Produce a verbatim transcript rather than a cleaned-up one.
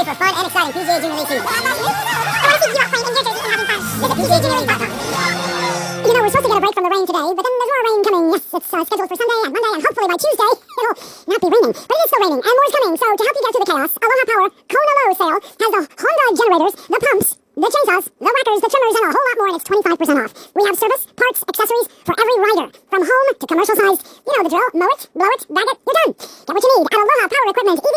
for fun and exciting P G A Junior League season. I want to see you out playing in your jersey and having fun. Visit P G A Junior League dot com. You know, we're supposed to get a break from the rain today, but then there's more rain coming. Yes, it's uh, scheduled for Sunday and Monday, and hopefully by Tuesday, it'll not be raining. But it is still raining, and more is coming. So to help you get through the chaos, Aloha Power Kona Low sale has the Honda generators, the pumps, the chainsaws, the whackers, the trimmers, and a whole lot more, and it's twenty-five percent off. We have service, parts, accessories for every rider, from home to commercial sized. You know the drill. Mow it, blow it, bag it, you're done. Get what you need at Aloha Power Equipment.